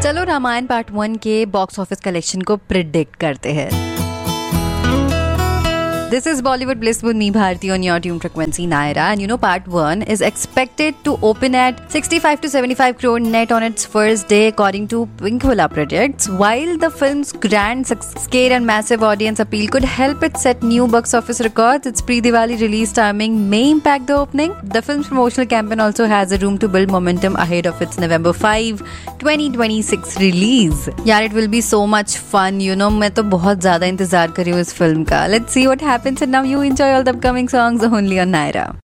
चलो रामायण पार्ट 1 के box office collection को प्रिडिक्ट करते हैं। This is Bollywood Bliss with me Bharti on your tune frequency Naira, and you know part 1 is expected to open at 65 to 75 crore net on its first day according to Pinkvilla Projects. While the film's grand scale and massive audience appeal could help it set new box office records, its pre-Diwali release timing may impact the opening. The film's promotional campaign also has a room to build momentum ahead of its November 5, 2026 release. यार it will be so much fun, you know, मैं तो बहुत ज़्यादा इंतज़ार कर रही हूँ इस फिल्म का. Let's see what happens, and now you enjoy all the upcoming songs only on Naira.